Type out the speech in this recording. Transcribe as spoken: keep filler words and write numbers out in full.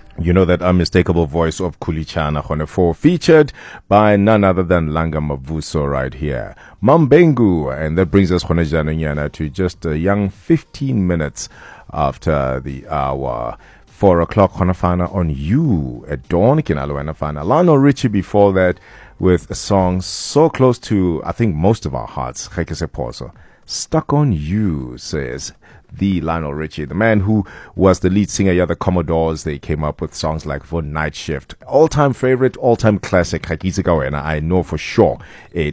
You know that unmistakable voice of Kulichana Khonefo, featured by none other than Langa Mavuso right here. Mambengu, and that brings us Khonejana to just a young fifteen minutes after the hour. Four o'clock Khonafana on You at dawn. Kinaloanafana. Lionel Richie before that with a song so close to, I think, most of our hearts. Stuck on You, says the Lionel Richie, the man who was the lead singer, yeah, the Commodores. They came up with songs like For Night Shift. All-time favorite, all-time classic, I know for sure. It